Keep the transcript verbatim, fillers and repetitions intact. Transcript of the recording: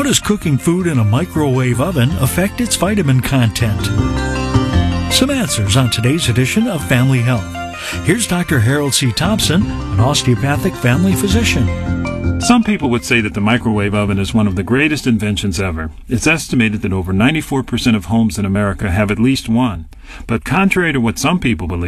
does cooking food in a microwave oven affect its vitamin content? Some answers on today's edition of Family Health. Here's Doctor Harold C. Thompson, an osteopathic family physician. Some people would say that the microwave oven is one of the greatest inventions ever. It's estimated that over ninety-four percent of homes in America have at least one. But contrary to what some people believe,